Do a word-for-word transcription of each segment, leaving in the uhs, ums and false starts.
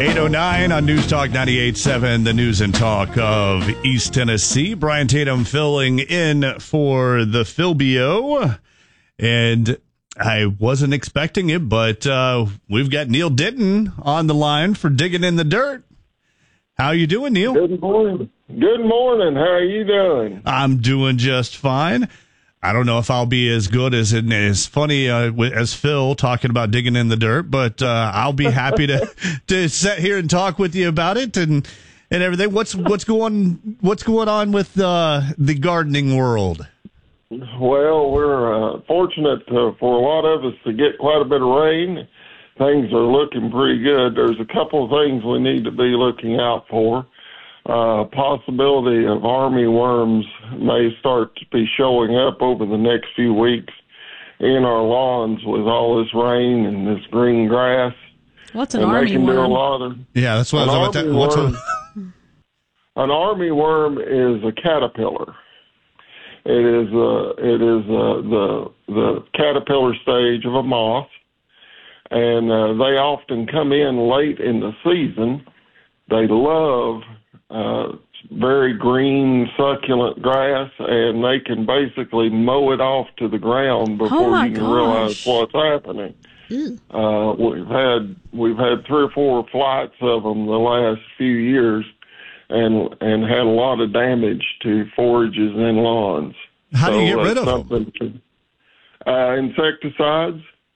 eight oh nine on News Talk ninety-eight point seven, the news and talk of East Tennessee. Brian Tatum filling in for the Philbio. And I wasn't expecting it, but uh, we've got Neil Denton on the line for Digging in the Dirt. How you doing, Neil? Good morning. Good morning. How are you doing? I'm doing just fine. I don't know if I'll be as good as as funny uh, as Phil talking about digging in the dirt, but uh, I'll be happy to to sit here and talk with you about it and and everything. What's what's going what's going on with uh, the gardening world? Well, we're uh, fortunate uh, for a lot of us to get quite a bit of rain. Things are looking pretty good. There's a couple of things we need to be looking out for. Uh, possibility of army worms may start to be showing up over the next few weeks in our lawns with all this rain and this green grass. What's an and army they can worm? Do a lot of, yeah, that's what an I was army about What's worm, a... An army worm is a caterpillar. It is uh, it is uh, the the caterpillar stage of a moth, and uh, they often come in late in the season. They love Uh, very green, succulent grass, and they can basically mow it off to the ground before oh you can gosh. realize what's happening. Uh, we've had we've had three or four flights of them the last few years, and and had a lot of damage to forages and lawns. How do you so get rid of them? To, uh, insecticides.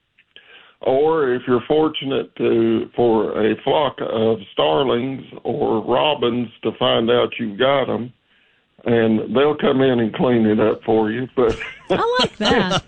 Or if you're fortunate to for a flock of starlings or robins to find out you've got them, and they'll come in and clean it up for you. But I like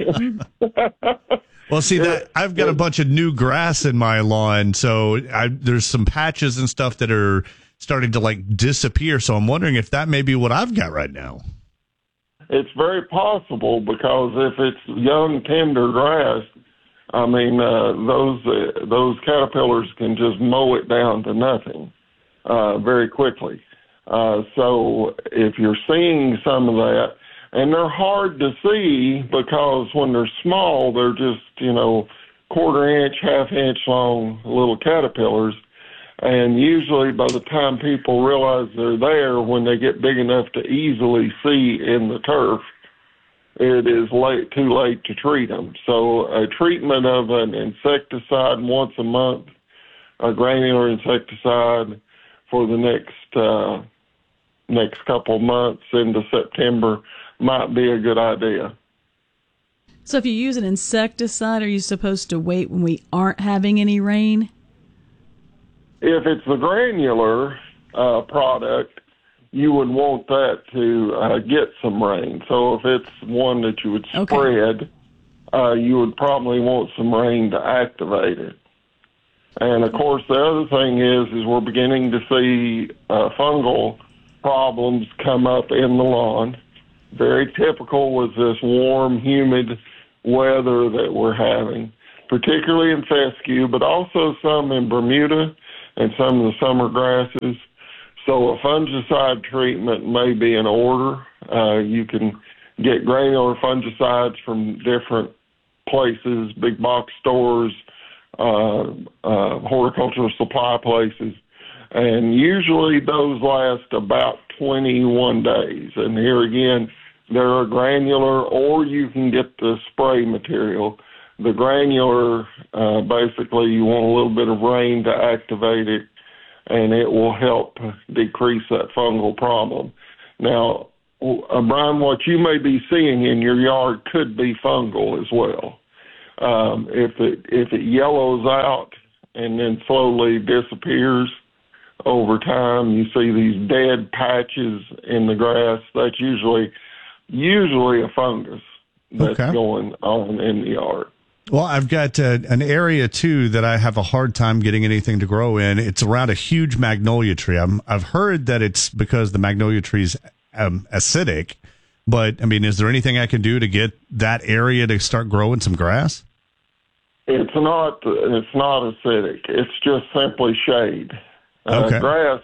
that. Well, see that I've got a bunch of new grass in my lawn, so I, there's some patches and stuff that are starting to like disappear. So I'm wondering if that may be what I've got right now. It's very possible, because if it's young, tender grass, I mean, uh, those uh, those caterpillars can just mow it down to nothing uh, very quickly. Uh, so if you're seeing some of that, and they're hard to see because when they're small, they're just, you know, quarter inch, half inch long little caterpillars. And usually by the time people realize they're there, when they get big enough to easily see in the turf, it is late, too late to treat them. So a treatment of an insecticide once a month, a granular insecticide for the next uh, next couple of months into September might be a good idea. So if you use an insecticide, are you supposed to wait when we aren't having any rain? If it's the granular uh, product, you would want that to uh, get some rain. So if it's one that you would spread, okay. uh, you would probably want some rain to activate it. And, of course, the other thing is, is we're beginning to see uh, fungal problems come up in the lawn. Very typical with this warm, humid weather that we're having, particularly in fescue, but also some in Bermuda and some of the summer grasses. So a fungicide treatment may be in order. Uh, you can get granular fungicides from different places, big box stores, uh, uh, horticultural supply places. And usually those last about twenty-one days. And here again, there are granular, or you can get the spray material. The granular, uh, basically you want a little bit of rain to activate it, and it will help decrease that fungal problem. Now, uh, Brian, what you may be seeing in your yard could be fungal as well. Um, if it if it yellows out and then slowly disappears over time, you see these dead patches in the grass. That's usually usually a fungus that's okay. going on in the yard. Well, I've got uh, an area, too, that I have a hard time getting anything to grow in. It's around a huge magnolia tree. I'm, I've heard that it's because the magnolia tree is um, acidic. But, I mean, is there anything I can do to get that area to start growing some grass? It's not It's not acidic. It's just simply shade. Okay. Uh, grass,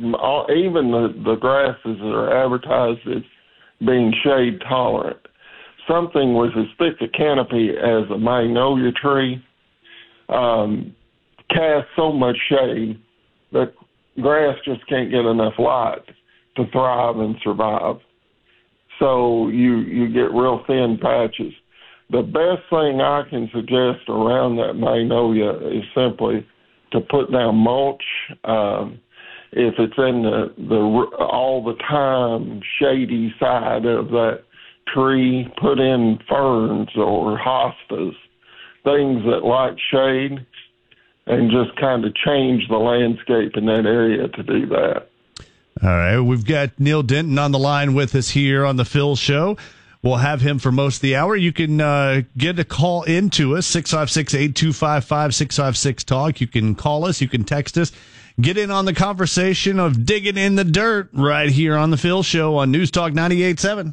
even the, the grasses that are advertised as being shade tolerant, something with as thick a canopy as a magnolia tree um, casts so much shade the grass just can't get enough light to thrive and survive. So you, you get real thin patches. The best thing I can suggest around that magnolia is simply to put down mulch. Um, if it's in the, the all the time shady side of that tree, put in ferns or hostas, things that like shade, and just kind of change the landscape in that area to do that. All right, we've got Neil Denton on the line with us here on the Phil Show. We'll have him for most of the hour. You can uh, get a call into us, six five six, eight two five five, six five six, talk. You can call us. You can text us. Get in on the conversation of digging in the dirt right here on the Phil Show on News Talk ninety-eight point seven.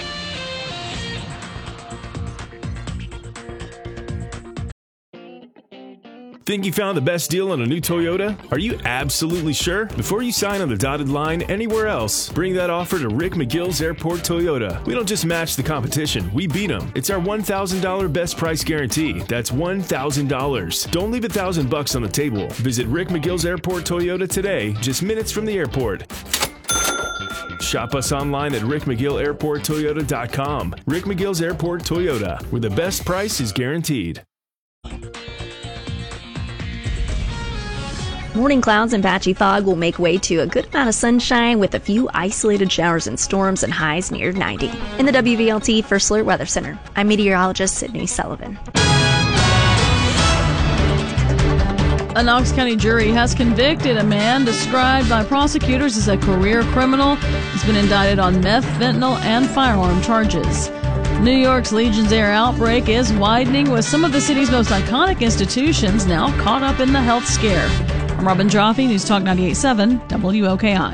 Think you found the best deal on a new Toyota? Are you absolutely sure? Before you sign on the dotted line anywhere else, bring that offer to Rick McGill's Airport Toyota. We don't just match the competition, we beat them. It's our one thousand dollars best price guarantee. That's one thousand dollars. Don't leave a thousand bucks on the table. Visit Rick McGill's Airport Toyota today, just minutes from the airport. Shop us online at rick mcgill airport toyota dot com. Rick McGill's Airport Toyota, where the best price is guaranteed. Morning clouds and patchy fog will make way to a good amount of sunshine with a few isolated showers and storms and highs near ninety. In the W V L T First Alert Weather Center, I'm meteorologist Sydney Sullivan. A Knox County jury has convicted a man described by prosecutors as a career criminal. He's been indicted on meth, fentanyl, and firearm charges. New York's Legion's Air outbreak is widening, with some of the city's most iconic institutions now caught up in the health scare. I'm Robin Jaffe, News Talk ninety-eight point seven, W O K I.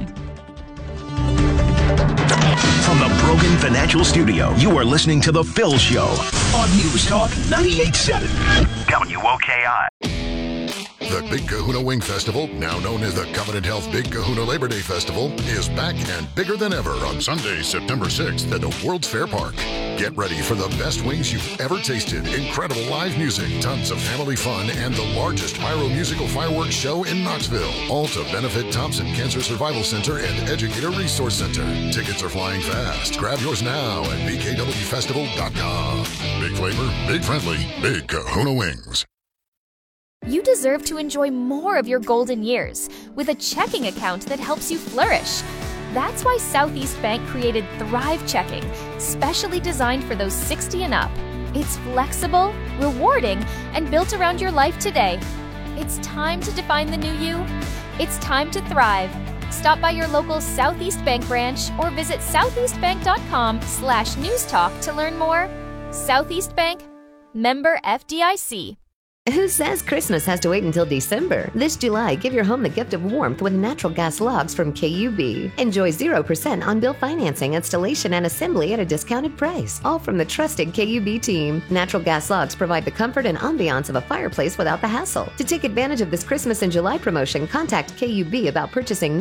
From the Brogan Financial Studio, you are listening to The Phil Show on News Talk ninety-eight point seven, W O K I. The Big Kahuna Wing Festival, now known as the Covenant Health Big Kahuna Labor Day Festival, is back and bigger than ever on Sunday, September sixth at the World's Fair Park. Get ready for the best wings you've ever tasted, incredible live music, tons of family fun, and the largest pyro-musical fireworks show in Knoxville. All to benefit Thompson Cancer Survival Center and Educator Resource Center. Tickets are flying fast. Grab yours now at b k w festival dot com. Big flavor, big friendly, Big Kahuna Wings. You deserve to enjoy more of your golden years with a checking account that helps you flourish. That's why Southeast Bank created Thrive Checking, specially designed for those sixty and up. It's flexible, rewarding, and built around your life today. It's time to define the new you. It's time to thrive. Stop by your local Southeast Bank branch or visit southeastbank.com slash newstalk to learn more. Southeast Bank, member F D I C. Who says Christmas has to wait until December? This July, give your home the gift of warmth with natural gas logs from K U B. Enjoy zero percent on-bill financing, installation, and assembly at a discounted price. All from the trusted K U B team. Natural gas logs provide the comfort and ambiance of a fireplace without the hassle. To take advantage of this Christmas in July promotion, contact K U B about purchasing